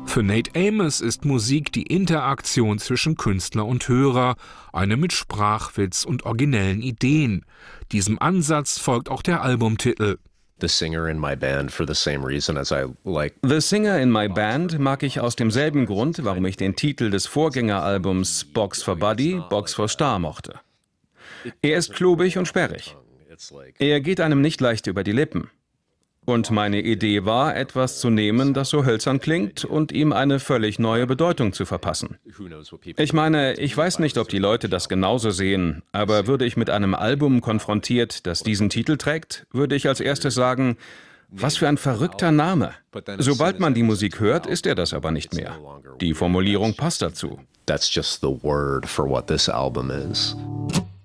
Für Nate Amos ist Musik die Interaktion zwischen Künstler und Hörer, eine mit Sprachwitz und originellen Ideen. Diesem Ansatz folgt auch der Albumtitel. The Singer in My Band for the same reason as I like. The Singer in My Band mag ich aus demselben Grund, warum ich den Titel des Vorgängeralbums Box for Body, Box for Star mochte. Er ist klobig und sperrig. Er geht einem nicht leicht über die Lippen. Und meine Idee war, etwas zu nehmen, das so hölzern klingt und ihm eine völlig neue Bedeutung zu verpassen. Ich meine, ich weiß nicht, ob die Leute das genauso sehen, aber würde ich mit einem Album konfrontiert, das diesen Titel trägt, würde ich als erstes sagen, was für ein verrückter Name. Sobald man die Musik hört, ist er das aber nicht mehr. Die Formulierung passt dazu. That's just the word for what this album is.